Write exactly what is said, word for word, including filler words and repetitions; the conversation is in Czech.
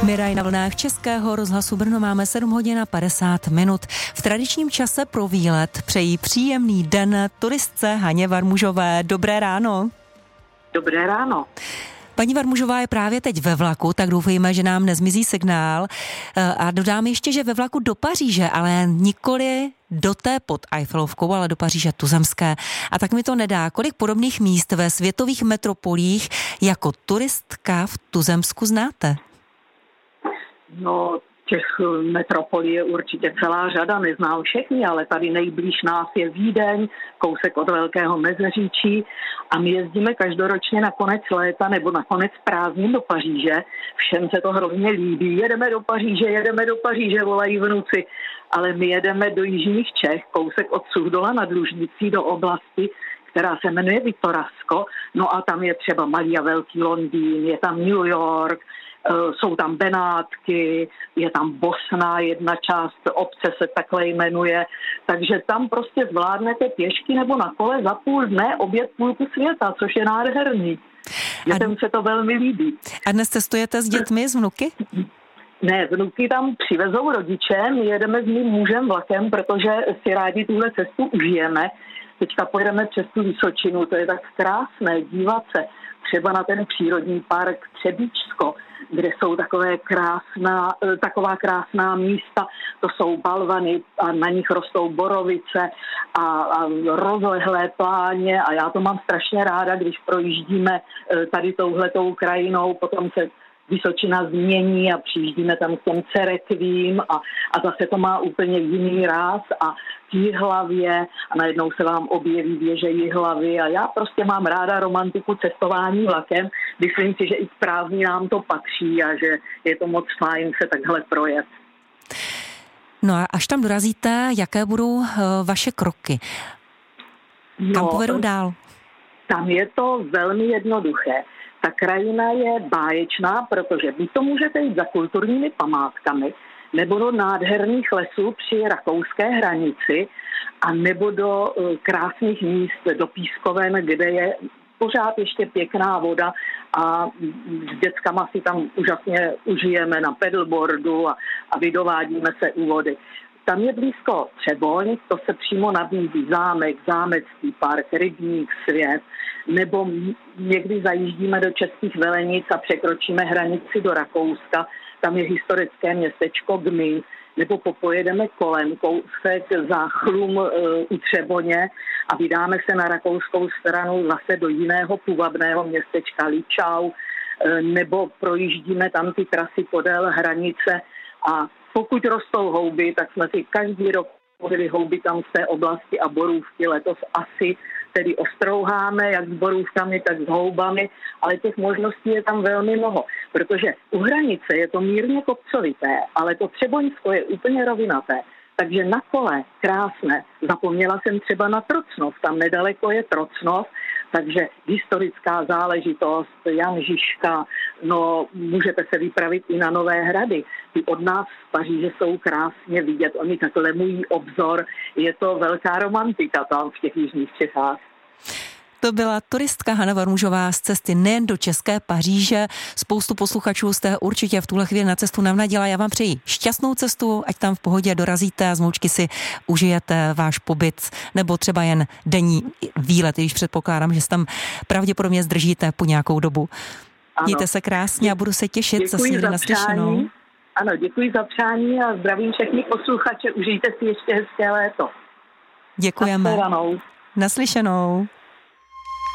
Miraj na vlnách Českého rozhlasu Brno, máme sedm hodin a padesát minut. V tradičním čase pro výlet přejí příjemný den turistce Haně Varmužové. Dobré ráno. Dobré ráno. Paní Varmužová je právě teď ve vlaku, tak doufejme, že nám nezmizí signál. A dodám ještě, že ve vlaku do Paříže, ale nikoli do té pod Eiffelovkou, ale do Paříže tuzemské. A tak mi to nedá. Kolik podobných míst ve světových metropolích jako turistka v Tuzemsku znáte? No, těch metropolí je určitě celá řada, neznám všechny, ale tady nejblíž nás je Vídeň, kousek od Velkého Meziříčí a my jezdíme každoročně na konec léta nebo na konec prázdnin do Paříže. Všem se to hrozně líbí. Jedeme do Paříže, jedeme do Paříže, volají vnuci, ale my jedeme do jižních Čech, kousek od Suchdola nad Lužnicí do oblasti, která se jmenuje Vittorasko. No a tam je třeba malý a velký Londýn, je tam New York, jsou tam Benátky, je tam Bosna, jedna část obce se takhle jmenuje, takže tam prostě zvládnete pěšky nebo na kole za půl dne objet půlku světa, což je nádherný. Dětem se to velmi líbí. A dnes cestujete s dětmi, s vnuky? Ne, vnuky tam přivezou rodiče, my jedeme s mým mužem vlakem, protože si rádi tuhle cestu užijeme. Teďka pojedeme přes tu Vysočinu, to je tak krásné dívat se třeba na ten přírodní park Třebíčsko, kde jsou takové krásná, taková krásná místa, to jsou balvany a na nich rostou borovice a, a rozlehlé pláně a já to mám strašně ráda, když projíždíme tady touhletou krajinou, potom se Vysočina změní a přijíždíme tam k těm cerekvím a, a zase to má úplně jiný ráz a v Jihlavě a najednou se vám objeví věže Jihlavy a já prostě mám ráda romantiku cestování vlakem. Myslím si, že i k prázdninám to patří a že je to moc fajn se takhle projet. No a až tam dorazíte, jaké budou uh, vaše kroky? Kam no, povedou dál? Tam je to velmi jednoduché. Ta krajina je báječná, protože vy to můžete jít za kulturními památkami, nebo do nádherných lesů při rakouské hranici, a nebo do krásných míst, do pískoven, kde je pořád ještě pěkná voda a s dětskama si tam úžasně užijeme na pedalboardu a, a vydovádíme se u vody. Tam je blízko Třeboň, to se přímo nabízí zámek, zámecký park, rybník, svět, nebo někdy zajíždíme do Českých Velenic a překročíme hranici do Rakouska, tam je historické městečko Gmín, nebo popojedeme kolem kousek za Chlum e, u Třeboně a vydáme se na rakouskou stranu zase do jiného půvabného městečka Ličau, e, nebo projíždíme tam ty trasy podél hranice a pokud rostou houby, tak jsme si každý rok mohli houby tam z té oblasti a borůvky. Letos asi tedy ostrouháme, jak s borůvkami, tak s houbami, ale těch možností je tam velmi mnoho, protože u hranice je to mírně kopcovité, ale to Třeboňsko je úplně rovinaté. Takže na kole krásné. Zapomněla jsem třeba na Trocnov, tam nedaleko je Trocnov, takže historická záležitost, Jan Žižka, no můžete se vypravit i na Nové Hrady. Ty od nás z Paříže jsou krásně vidět, oni tak lemují obzor, je to velká romantika tam v těch jižních Čechách. To byla turistka Hana Varmužová z cesty nejen do české Paříže. Spoustu posluchačů jste určitě v tuhle chvíli na cestu navnadila. Já vám přeji šťastnou cestu, ať tam v pohodě dorazíte a z moučky si užijete váš pobyt nebo třeba jen denní výlet, když předpokládám, že se tam pravděpodobně zdržíte po nějakou dobu. Ano. Mějte se krásně a budu se těšit děkuji zase někdy za naslyšenou. Ano, děkuji za přání a zdravím všechny posluchače. Užijte si ještě hezké léto. Děkujeme. Naslyšenou. Naslyšenou.